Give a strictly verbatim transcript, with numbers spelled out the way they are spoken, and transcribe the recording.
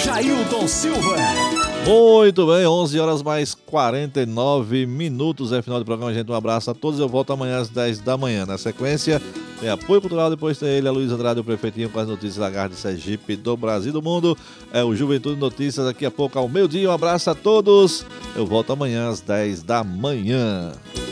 Jailton Silva. Muito bem, onze horas mais quarenta e nove minutos, é final do programa, gente. Um abraço a todos, eu volto amanhã às dez da manhã. Na sequência, tem apoio cultural, depois tem ele, a Luiz Andrade, o prefeitinho, com as notícias da Garde Sergipe, do Brasil e do mundo. É o Juventude Notícias, daqui a pouco ao meio-dia. Um abraço a todos, eu volto amanhã às dez da manhã.